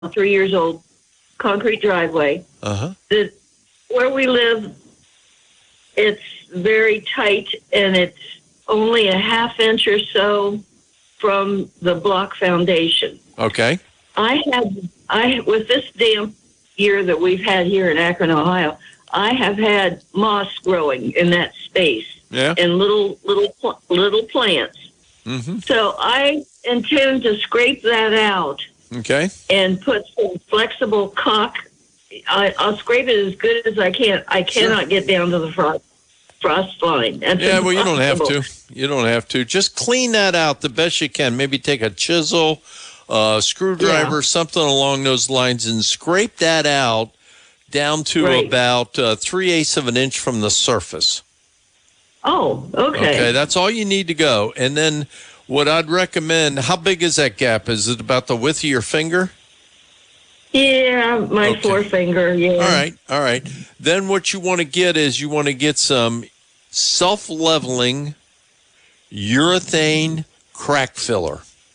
3 years old, concrete driveway. Uh-huh. Where we live, it's very tight, and it's only a half inch or so from the block foundation. Okay. With this damp year that we've had here in Akron, Ohio, I have had moss growing in that space. Yeah. And little plants. Mm-hmm. So I intend to scrape that out. Okay. And put some flexible caulk. I'll scrape it as good as I can. I cannot get down to the frost line. That's well, you don't have impossible. to. You don't have to. Just clean that out the best you can. Maybe take a chisel, screwdriver, something along those lines, and scrape that out down to about 3/8 of an inch from the surface. Oh, okay. Okay, that's all you need to go. And then what I'd recommend, how big is that gap? Is it about the width of your finger? Yeah, my forefinger, yeah. All right. Then what you want to get is you want to get some self-leveling urethane crack filler.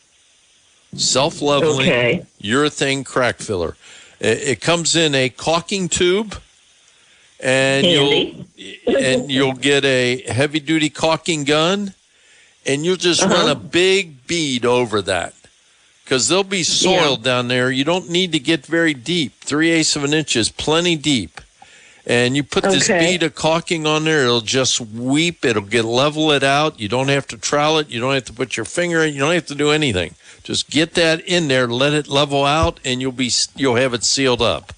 Self-leveling urethane crack filler. It comes in a caulking tube, and you'll get a heavy-duty caulking gun, and you'll just run a big bead over that, because there'll be soil down there. You don't need to get very deep. 3/8 of an inch is plenty deep. And you put this bead of caulking on there, it'll just weep. It'll level it out. You don't have to trowel it. You don't have to put your finger in. You don't have to do anything. Just get that in there, let it level out, and you'll have it sealed up.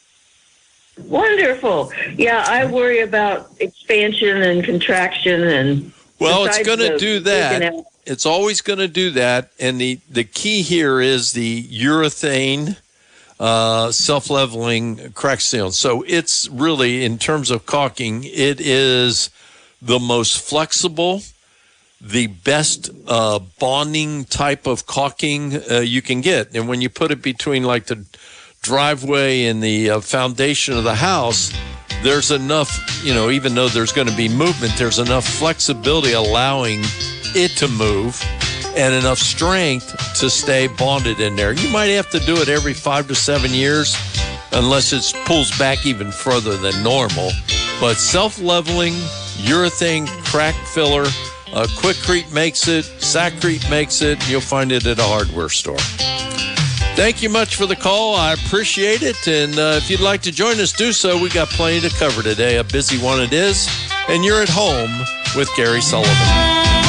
Wonderful. Yeah, I worry about expansion and contraction and. Well, it's going to do that. It's always going to do that. And the key here is the urethane self-leveling crack seal. So it's really, in terms of caulking, it is the most flexible, the best bonding type of caulking you can get. And when you put it between like the driveway and the foundation of the house, there's enough, even though there's going to be movement, there's enough flexibility allowing it to move and enough strength to stay bonded in there. You might have to do it every 5 to 7 years unless it pulls back even further than normal. But self-leveling urethane crack filler, Quikrete makes it, Sakrete makes it. You'll find it at a hardware store. Thank you much for the call. I appreciate it. And if you'd like to join us, do so. We got plenty to cover today. A busy one it is. And you're at home with Gary Sullivan.